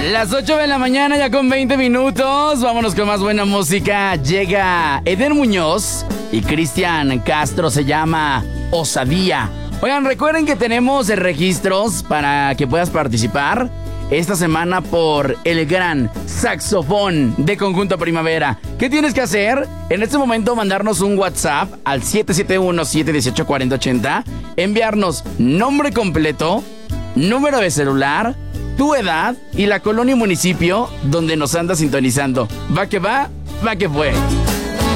Las 8 de la mañana ya con 20 minutos. Vámonos con más buena música. Llega Eden Muñoz y Cristian Castro. Se llama Osadía. Oigan, recuerden que tenemos registros para que puedas participar esta semana por el gran saxofón de Conjunto Primavera. ¿Qué tienes que hacer? En este momento mandarnos un WhatsApp al 771-718-4080. Enviarnos nombre completo, número de celular, tu edad y la colonia y municipio donde nos andas sintonizando. Va que va, va que fue.